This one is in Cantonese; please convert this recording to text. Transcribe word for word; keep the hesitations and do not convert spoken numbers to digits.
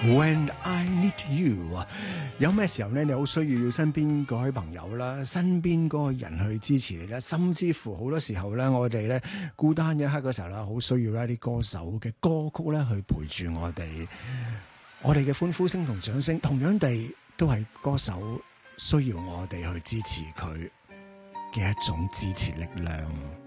When I need you， 有咩時候咧，你好需要身邊嗰位朋友啦，身邊嗰個人去支持你啦，甚至乎好多時候咧，我哋咧孤單一刻嗰時候啦，好需要一啲歌手嘅歌曲咧去陪住我哋，我哋嘅歡呼聲同掌聲，同樣地都係歌手需要我哋去支持佢嘅一種支持力量。